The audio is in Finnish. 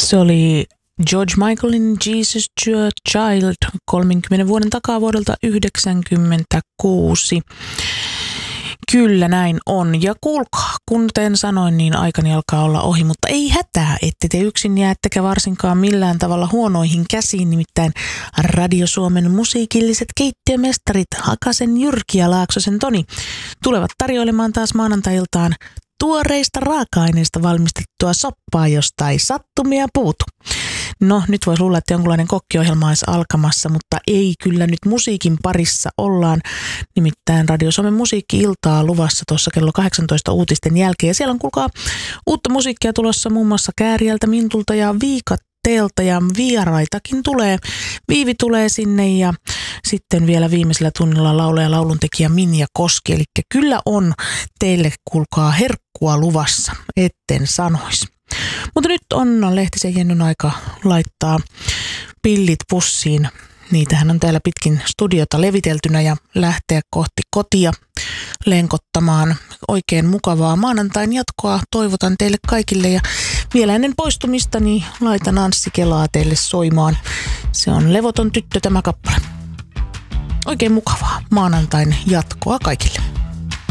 Se oli George Michaelin Jesus Child 30 vuoden takaa vuodelta 1996. Kyllä näin on. Ja kuulkaa, kuten sanoin, niin aikani alkaa olla ohi, mutta ei hätää, ette te yksin jää, ettekä varsinkaan millään tavalla huonoihin käsiin. Nimittäin Radio Suomen musiikilliset keittiömestarit Hakasen Jyrki ja Laaksosen Toni tulevat tarjoilemaan taas maanantai-iltaan tuoreista raaka-aineista valmistettua soppaa, josta ei sattumia puutu. No, nyt voisi luulla, että jonkunlainen kokkiohjelma olisi alkamassa, mutta ei, kyllä nyt musiikin parissa ollaan. Nimittäin Radio Suomen musiikki-iltaa luvassa tuossa kello 18 uutisten jälkeen. Ja siellä on, kuulkaa, uutta musiikkia tulossa muun muassa Kääriältä, Mintulta ja Viikatteelta ja vieraitakin tulee. Viivi tulee sinne ja sitten vielä viimeisellä tunnilla laulaja lauluntekijä Minja Koski. Eli kyllä on teille, kuulkaa, herkkua luvassa, etten sanoisi. Mutta nyt on Lehtisen Jennyn aika laittaa pillit pussiin. Niitähän on täällä pitkin studiota leviteltynä ja lähteä kohti kotia lenkottamaan. Oikein mukavaa maanantain jatkoa toivotan teille kaikille ja vielä ennen poistumista niin laitan Anssi Kelaa teille soimaan. Se on Levoton tyttö tämä kappale. Oikein mukavaa maanantain jatkoa kaikille.